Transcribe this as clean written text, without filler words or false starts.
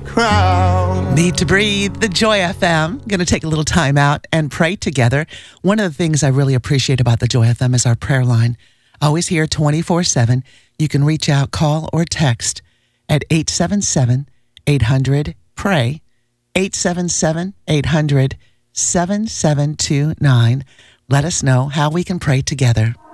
crown. Need to breathe. The Joy FM. Going to take a little time out and pray together. One of the things I really appreciate about the Joy FM is our prayer line. Always here 24/7. You can reach out, call, or text at 877-800-PRAY, 877-800-7729. Let us know how we can pray together.